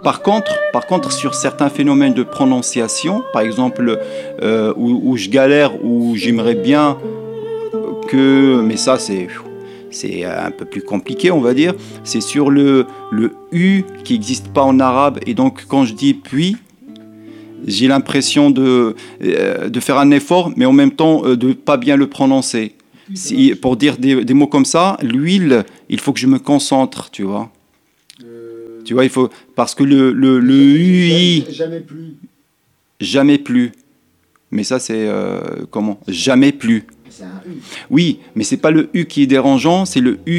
Par contre, sur certains phénomènes de prononciation, par exemple, où je galère, où j'aimerais bien mais ça c'est un peu plus compliqué, on va dire, c'est sur le U qui n'existe pas en arabe, et donc quand je dis puis, j'ai l'impression de faire un effort, mais en même temps de pas bien le prononcer. Pour dire des mots comme ça, l'huile, il faut que je me concentre, tu vois. Tu vois, il faut, parce que le UI, Jamais plus. jamais plus. Mais ça, c'est comment? Jamais plus. C'est un U. Oui, mais c'est pas le U qui est dérangeant, c'est le U